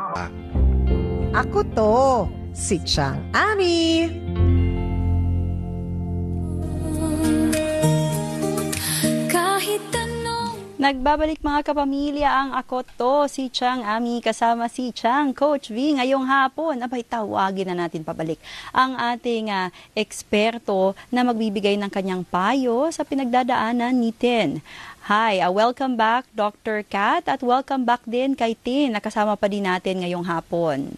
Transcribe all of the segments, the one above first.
Ako to, si Chang Ami. Nagbabalik mga kapamilya ang Ako To, si Chang Ami, kasama si Chang, Coach V. Ngayong hapon, abay tawagin na natin pabalik ang ating eksperto na magbibigay ng kanyang payo sa pinagdadaanan ni Tin. Hi, welcome back Dr. Kat at welcome back din kay Tin, nakasama pa din natin ngayong hapon.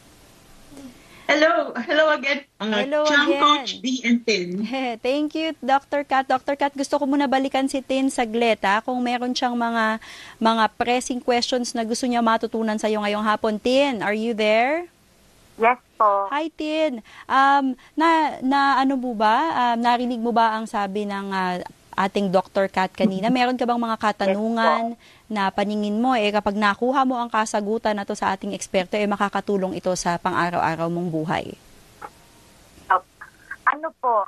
Hello again. Hello Chang, again. Coach B and Tin. Thank you, Dr. Kat. Dr. Kat, gusto ko muna balikan si Tin saglit. Kung meron siyang mga pressing questions na gusto niya matutunan sa iyo ngayong hapon. Tin, are you there? Yes po. Hi, Tin. Ano mo ba? Narinig mo ba ang sabi ng ating Dr. Kat kanina? Meron ka bang mga katanungan na paningin mo, kapag nakuha mo ang kasagutan na to sa ating eksperto, makakatulong ito sa pang-araw-araw mong buhay? Ano po,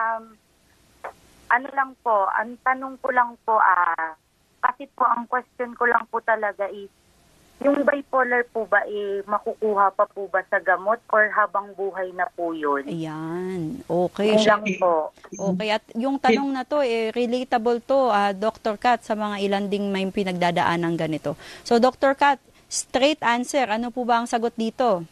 ang tanong ko lang po, kasi po ang question ko lang po talaga is, yung bipolar po ba, makukuha pa po ba sa gamot or habang buhay na po yun? Ayan. Okay. Lang po. Okay. At yung tanong na to, relatable to, Dr. Kat, sa mga ilan ding may pinagdadaan ng ganito. So, Dr. Kat, straight answer. Ano po ba ang sagot dito?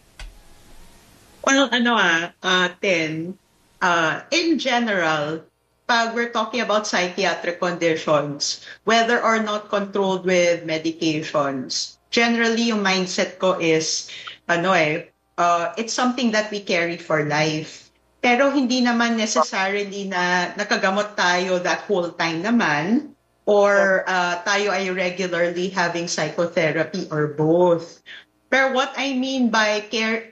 Well, Tin, in general, pag we're talking about psychiatric conditions, whether or not controlled with medications, generally yung mindset ko is, it's something that we carry for life. Pero hindi naman necessarily na nakagamot tayo that whole time naman, or tayo ay regularly having psychotherapy or both. Pero what I mean by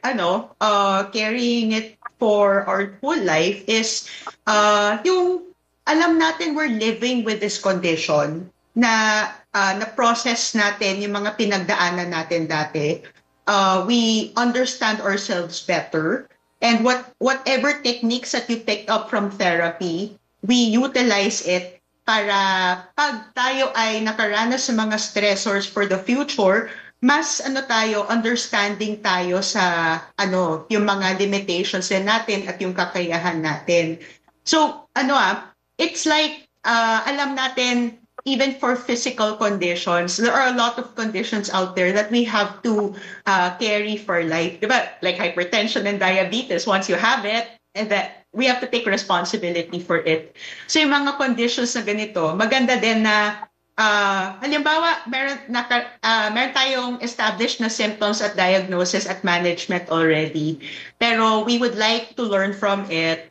carrying it for our whole life is yung alam natin we're living with this condition na na-process natin yung mga pinagdaanan natin dati. We understand ourselves better, and whatever techniques that you picked up from therapy, we utilize it para pag tayo ay nakaranas sa mga stressors for the future, mas understanding tayo sa yung mga limitations din natin at yung kakayahan natin. So it's like alam natin, even for physical conditions, there are a lot of conditions out there that we have to carry for life. Diba? Like hypertension and diabetes, once you have it, and that we have to take responsibility for it. So yung mga conditions na ganito, maganda din na halimbawa, meron tayong established na symptoms at diagnosis at management already. Pero we would like to learn from it,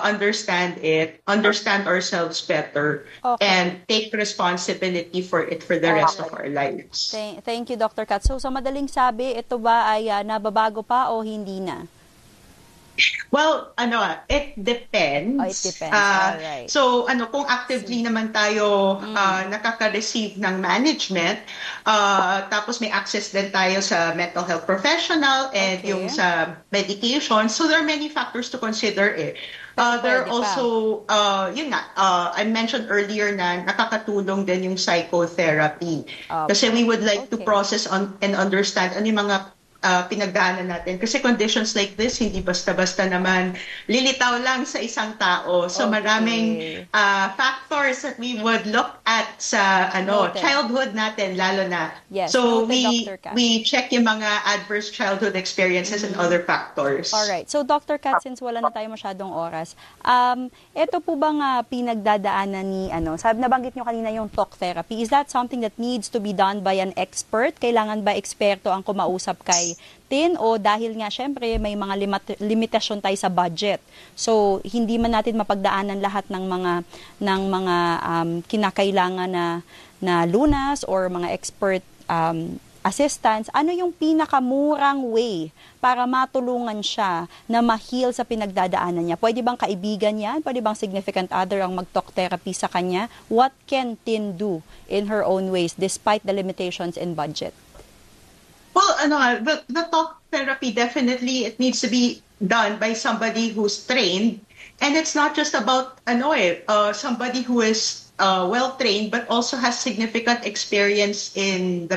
understand ourselves better, and take responsibility for it for the rest of our lives. Thank you, Dr. Kat. So, sa madaling sabi, ito ba ay nababago pa o hindi na? Well, it depends. It depends. Alright. So, kung actively naman tayo nakaka-receive ng management, tapos may access din tayo sa mental health professional and yung sa medication. So, there are many factors to consider there are also, I mentioned earlier na nakakatulong din yung psychotherapy. Kasi we would like to process and understand ano yung mga pinagdaanan natin. Kasi conditions like this, hindi basta-basta naman lilitaw lang sa isang tao. So maraming factors that we would look at sa childhood natin, lalo na. Yes, so we check yung mga adverse childhood experiences and other factors. Alright. So Dr. Kat, since wala na tayo masyadong oras, ito po bang pinagdadaanan ni, nabanggit nyo kanina yung talk therapy, is that something that needs to be done by an expert? Kailangan ba eksperto ang kumausap kay Tin, o dahil nga syempre may mga limitasyon tayo sa budget, so hindi man natin mapagdaanan lahat ng mga kinakailangan na lunas or mga expert assistance, ano yung pinakamurang way para matulungan siya na ma-heal sa pinagdadaanan niya? Pwede bang kaibigan niya? Pwede bang significant other ang mag-talk therapy sa kanya? What can Tin do in her own ways despite the limitations in budget? Well, the talk therapy, definitely it needs to be done by somebody who's trained, and it's not just about somebody who is well trained but also has significant experience in the